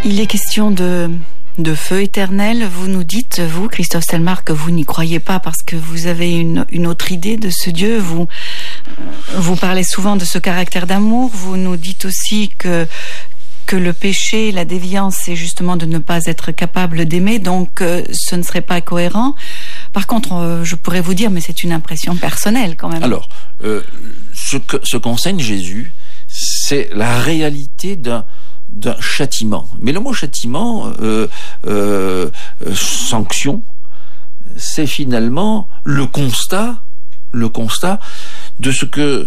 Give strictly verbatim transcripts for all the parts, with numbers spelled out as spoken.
Il est question de, de feu éternel. Vous nous dites, vous, Christophe Stelmar, que vous n'y croyez pas parce que vous avez une, une autre idée de ce Dieu. Vous, vous parlez souvent de ce caractère d'amour. Vous nous dites aussi que, que le péché, la déviance, c'est justement de ne pas être capable d'aimer. Donc, euh, ce ne serait pas cohérent. Par contre, euh, je pourrais vous dire, mais c'est une impression personnelle quand même. Alors, euh, ce que, ce qu'enseigne Jésus, c'est la réalité d'un d'un châtiment. Mais le mot châtiment, euh, euh, sanction, c'est finalement le constat, le constat de ce que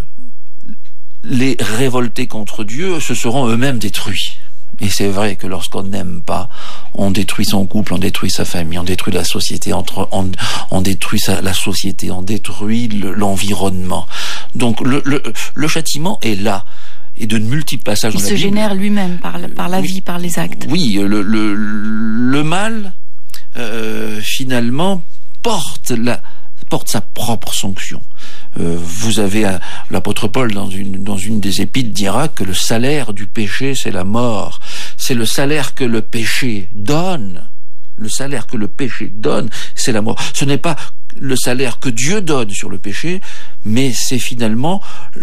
les révoltés contre Dieu se seront eux-mêmes détruits. Et c'est vrai que lorsqu'on n'aime pas, on détruit son couple, on détruit sa famille, on détruit la société, entre, on, on détruit sa, la société, on détruit le, l'environnement. Donc le, le, le châtiment est là. Et de multiples passages il dans la Bible. Il se génère lui-même par, par la oui, vie, par les actes. Oui, le, le, le mal, euh, finalement, porte, la, porte sa propre sanction. Euh, vous avez un, l'apôtre Paul, dans une, dans une des épîtres, dira que le salaire du péché, c'est la mort. C'est le salaire que le péché donne. Le salaire que le péché donne, c'est la mort. Ce n'est pas le salaire que Dieu donne sur le péché, mais c'est finalement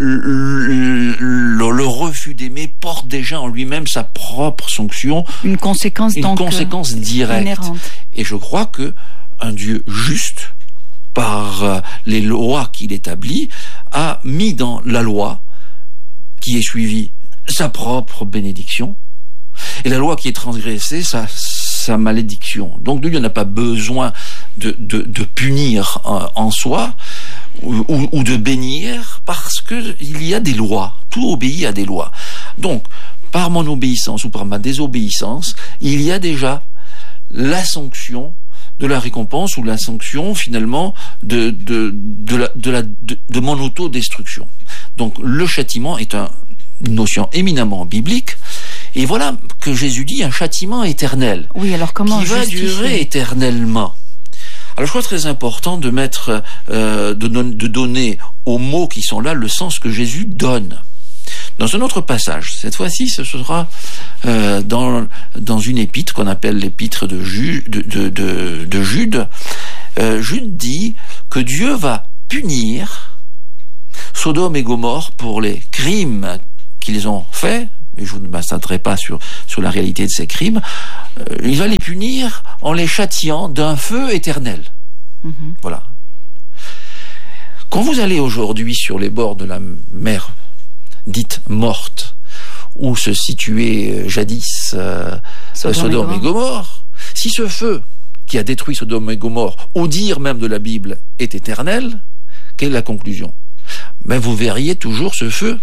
le, le, le refus d'aimer porte déjà en lui-même sa propre sanction. Une conséquence, une donc, conséquence directe. Inhérente. Et je crois que un Dieu juste, par les lois qu'il établit, a mis dans la loi qui est suivie sa propre bénédiction, et la loi qui est transgressée, sa sa malédiction. Donc Dieu n'a pas besoin de, de, de punir en, en soi ou, ou de bénir parce que il y a des lois. Tout obéit à des lois. Donc, par mon obéissance ou par ma désobéissance, il y a déjà la sanction de la récompense ou la sanction finalement de, de, de, la, de, la, de, de mon autodestruction. Donc le châtiment est un, une notion éminemment biblique. Et voilà que Jésus dit un châtiment éternel. Oui, alors comment qui va justifier? durer éternellement. Alors je crois très important de mettre, euh, de, de donner aux mots qui sont là le sens que Jésus donne. Dans un autre passage, cette fois-ci, ce sera euh, dans dans une épître qu'on appelle l'épître de, Ju, de, de, de, de Jude. Euh, Jude dit que Dieu va punir Sodome et Gomorrhe pour les crimes qu'ils ont faits. Et je ne m'attarderai pas sur, sur la réalité de ces crimes, euh, il va les punir en les châtiant d'un feu éternel. Mmh. Voilà. Quand vous allez aujourd'hui sur les bords de la mer dite morte, où se situait jadis euh, Sodome, Sodome et Gomorrhe, si ce feu qui a détruit Sodome et Gomorrhe, au dire même de la Bible, est éternel, quelle est la conclusion? Ben, vous verriez toujours ce feu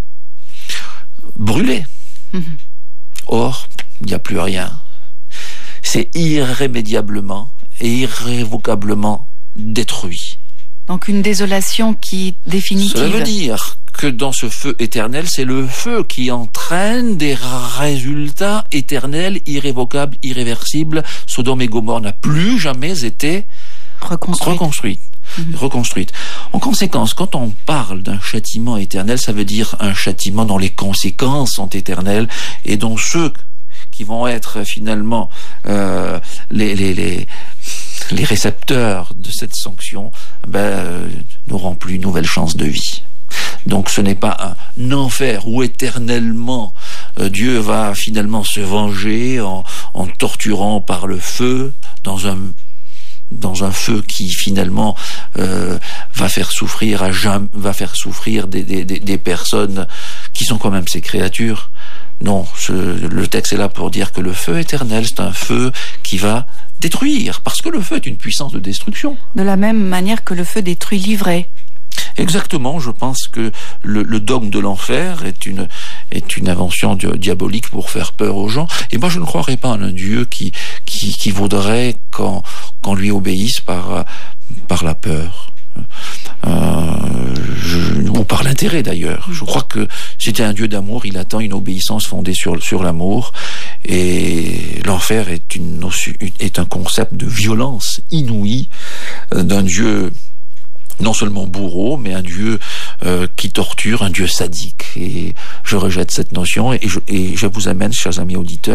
brûlé. Mmh. Or, il n'y a plus rien. C'est irrémédiablement et irrévocablement détruit. Donc une désolation qui définitive. Cela veut dire que dans ce feu éternel, c'est le feu qui entraîne des résultats éternels, irrévocables, irréversibles. Sodome et Gomorrhe n'a plus jamais été reconstruite. reconstruite. Mmh. reconstruite. En conséquence, quand on parle d'un châtiment éternel, ça veut dire un châtiment dont les conséquences sont éternelles et dont ceux qui vont être finalement euh, les, les, les, les récepteurs de cette sanction ben, euh, n'auront plus une nouvelle chance de vie. Donc ce n'est pas un enfer où éternellement euh, Dieu va finalement se venger en, en torturant par le feu dans un dans un feu qui finalement euh, va faire souffrir à jamais, va faire souffrir des, des, des personnes qui sont quand même ces créatures. Non, ce, le texte est là pour dire que le feu éternel, c'est un feu qui va détruire, parce que le feu est une puissance de destruction. De la même manière que le feu détruit l'ivraie. Exactement, je pense que le, le dogme de l'enfer est une est une invention diabolique pour faire peur aux gens. Et moi, je ne croirais pas en un Dieu qui qui, qui voudrait qu'on qu'on lui obéisse par par la peur. Euh, je, ou par l'intérêt d'ailleurs. Je crois que c'était un Dieu d'amour, il attend une obéissance fondée sur sur l'amour, et l'enfer est une notion, est un concept de violence inouïe euh, d'un Dieu non seulement bourreau, mais un Dieu euh, qui torture, un Dieu sadique. Et je rejette cette notion, et je, et je vous amène, chers amis auditeurs,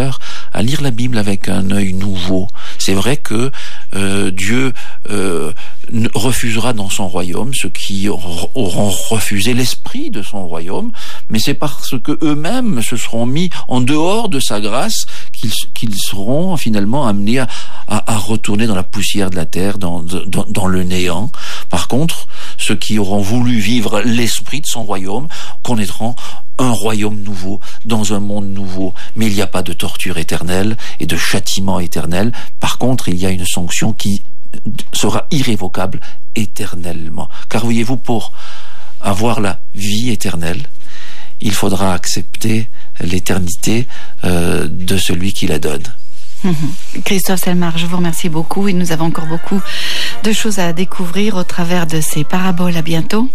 à lire la Bible avec un œil nouveau. C'est vrai que euh, Dieu euh, refusera dans son royaume ceux qui auront refusé l'esprit de son royaume, mais c'est parce que eux-mêmes se seront mis en dehors de sa grâce qu'ils, qu'ils seront finalement amenés à, à, à retourner dans la poussière de la terre, dans, dans, dans le néant. Par contre, ceux qui auront voulu vivre l'esprit de son royaume connaîtront un royaume nouveau, dans un monde nouveau. Mais il n'y a pas de torture éternelle et de châtiment éternel. Par contre, il y a une sanction qui sera irrévocable éternellement. Car voyez-vous, pour avoir la vie éternelle, il faudra accepter l'éternité euh, de celui qui la donne. Mmh. Christophe Selmar, je vous remercie beaucoup et nous avons encore beaucoup de choses à découvrir au travers de ces paraboles. À bientôt.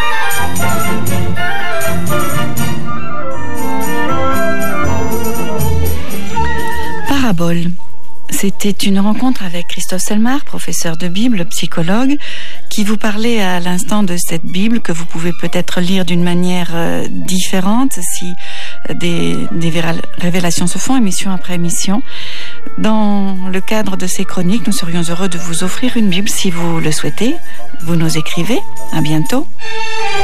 Parabole. C'était une rencontre avec Christophe Selmar, professeur de Bible, psychologue, qui vous parlait à l'instant de cette Bible que vous pouvez peut-être lire d'une manière euh, différente si des, des révélations se font émission après émission. Dans le cadre de ces chroniques, nous serions heureux de vous offrir une Bible si vous le souhaitez. Vous nous écrivez. À bientôt.